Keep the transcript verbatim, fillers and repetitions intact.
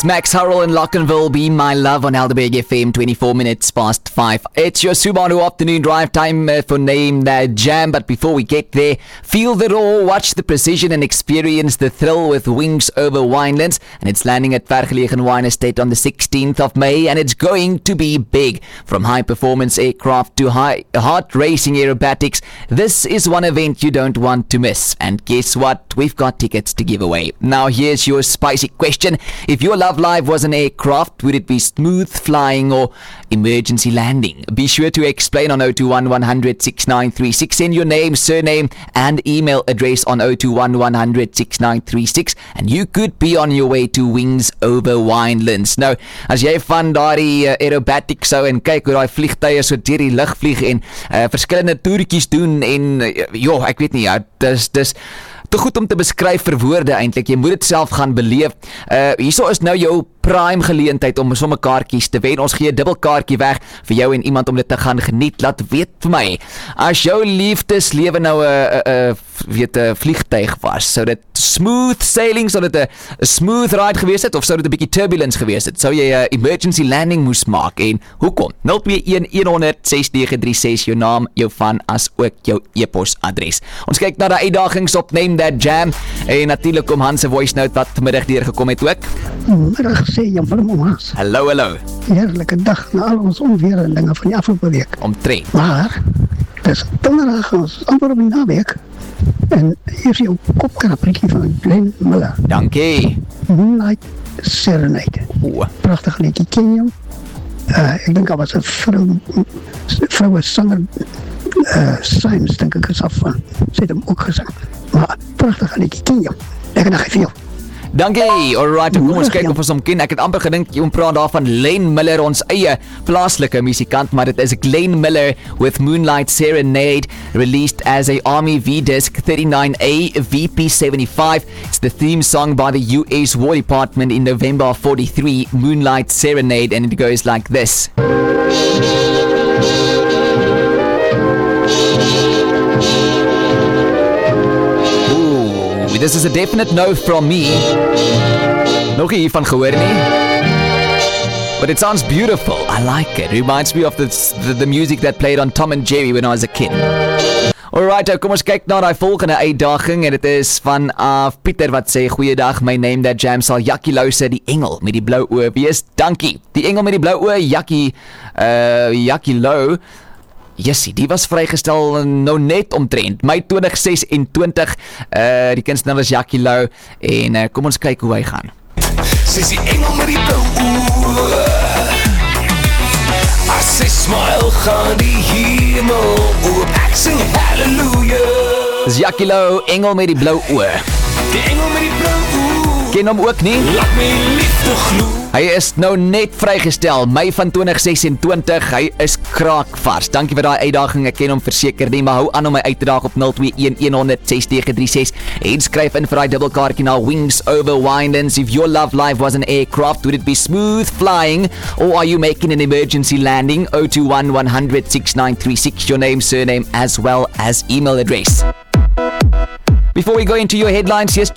It's Max Harrell in Lockenville, Be My Love on Helderberg F M, twenty-four minutes past five. It's your Subaru afternoon drive time uh, for Name That Jam. But before we get there, feel the roar, watch the precision and experience the thrill with Wings Over Winelands. And it's landing at Vergelegen Wine Estate on the sixteenth of May, and it's going to be big. From high-performance aircraft to high heart racing aerobatics, this is one event you don't want to miss. And guess what? We've got tickets to give away. Now here's your spicy question. If your love life was an aircraft, would it be smooth flying or emergency landing? Be sure to explain on oh two one, one hundred, sixty-nine thirty-six. Send your name, surname and email address on oh two one, one hundred, sixty-nine thirty-six and you could be on your way to Wings Over Winelands. Nou, as jy van daardie uh, aerobatics sou en kyk hoe daai vliegtuie so deur die lug vlieg en uh, verskillende toertjies doen en uh, ja, ek weet nie, ja, dis dis te goed om te beskryf vir woorde eintlik. Jy moet dit self gaan beleef. Uh hierso is nou jou prime geleentheid om sommer kaartjies te wen. Ons gee 'n dubbel kaartjie weg vir jou en iemand om dit te gaan geniet. Laat weet vir my, as jou liefdeslewe nou 'n 'n weet 'n vliegtuig was, sou dit smooth sailing, sou dit 'n smooth ride gewees het of sou dit 'n bietjie turbulence gewees het? Sou jy 'n emergency landing moes maak en hoekom? nul twee een, een honderd, ses nege drie ses, jou naam, jou van as ook jou e-pos adres. Ons kyk na die uitdagings op Name That Jam en natuurlik kom Hans se voice note wat vanmiddag deurgekom het ook. Middag sê Jan van Omas. Hallo, hallo. Heerlijke dag na al ons onweer en dinge van die afgelopen week. Omtrent. Maar, het is donderdag, ons is amper op die naweek. En hier is jou kopkraprikkie van Glenn Miller. Dankie. Moonlight Serenade. Oeh. Prachtig liedje, ken je hem? Uh, ik denk al was een vrouw, vrouwenzanger, uh, Symes, denk ik, is af van. Ze heeft hem ook gezongen. Maar prachtig liedje, ken je hem? Lekker dag even jou. Dankie. Alright, kom ons kyk of ons hom ken. Ek het amper gedink jy praat daar van Glenn Miller, ons eie plaaslike musikant, maar dit is Glenn Miller with Moonlight Serenade, released as a Army V-Disc thirty-nine A V P seventy-five. It's the theme song by the U S War Department in November of forty-three, Moonlight Serenade, and it goes like this. This is a definite no from me. Nog nie hiervan gehoor nie. But it sounds beautiful. I like it. It reminds me of the, the, the music that played on Tom and Jerry when I was a kid. Alright, kom ons kyk na die volgende uitdaging en dit is van uh, Pieter wat sê, goeiedag, my Name That Jam sal Jackie Lou se die engel met die blou oë wees. Dankie. Die engel met die blou oë, Jackie, uh, Jackie Lou. Jessie, die was vrygestel nou net omtrent Mei twintig ses-en-twintig. Uh, die kunstenaar is Jackie Lou en uh, kom ons kyk hoe hy gaan. Sy's die engel met die blou oë. As sy smile gaan die hemel oop. Ek sing hallelujah. Dis Jackie Lou, engel met die blou oë. Die engel met die blou oë. Ken hom ook nie? Laat my liefde glo. Hy is nou net vrygestel, Mei van twintig ses-en-twintig. Hy is kraakvars. Dankie vir daai uitdaging. Ek ken hom verseker nie, maar hou aan om my uit te daag op nul twee een, een honderd, ses nege drie ses en skryf in vir daai dubbelkaartjie na Wings Over Winelands. If your love life was an aircraft, would it be smooth flying or are you making an emergency landing? oh two one, one hundred, sixty-nine thirty-six, your name, surname as well as email address. Before we go into your headlines, yes,